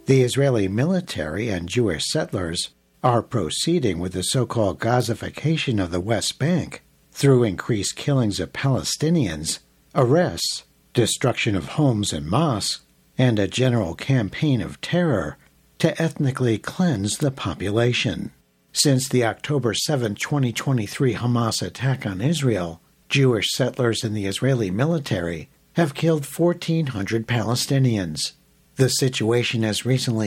The Israeli military and Jewish settlers are proceeding with the so-called Gazification of the West Bank through increased killings of Palestinians, arrests, destruction of homes and mosques, and a general campaign of terror to ethnically cleanse the population. Since the October 7, 2023 Hamas attack on Israel, Jewish settlers and the Israeli military have killed 1,400 Palestinians. The situation has recently